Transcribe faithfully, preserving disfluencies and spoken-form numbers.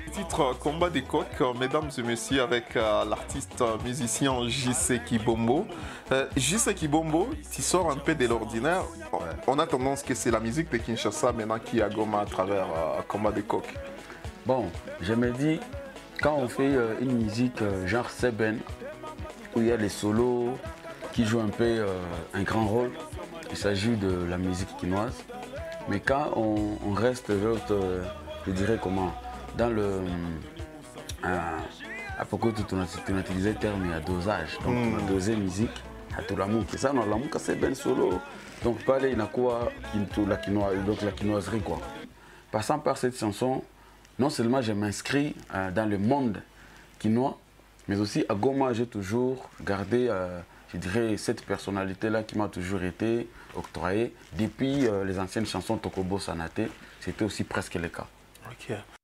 titre Combat des coqs, mesdames et messieurs, avec euh, l'artiste euh, musicien J C Kibombo. Euh, J C Kibombo, tu sors un peu de l'ordinaire. On a tendance que c'est la musique de Kinshasa maintenant qui est à Goma à travers euh, Combat des coqs. Bon, je me dis, quand on fait euh, une musique euh, genre Seben, où il y a les solos qui jouent un peu euh, un grand rôle, il s'agit de la musique quinoise. Mais quand on, on reste, euh, je dirais comment, dans le... Euh, à pourquoi tu as utilisé le terme à dosage. Donc mm. on a dosé musique à tout l'amour. Et ça, on a l'amour quand c'est bien solo. Donc parler, il a quoi, la quinoise, donc la quinoiserie quoi. Passant par cette chanson, non seulement je m'inscris euh, dans le monde quinois, mais aussi à Goma, j'ai toujours gardé, euh, je dirais, cette personnalité-là qui m'a toujours été octroyée. Depuis euh, les anciennes chansons Tokobo Sanate, c'était aussi presque le cas. Ok.